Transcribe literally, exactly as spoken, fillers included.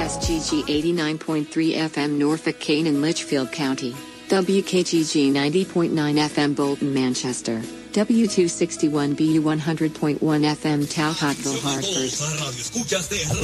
S G G eighty-nine point three F M Norfolk, Kane and Litchfield County, W K G G ninety point nine F M Bolton, Manchester, W two sixty-one B U one hundred point one F M Talcottville, Hartford.